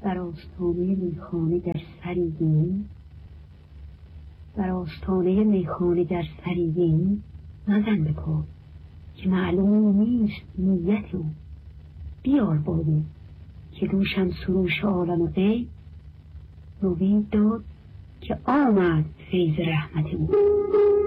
بر آستانه میخانه گر سری بینی، بر آستانه میخانه گر سری بینی، مزن به پا که معلوم نیست نیت او. بیار باده که دوشم سروش عالم غیب، نوید داد که آمد فیض رحمت او.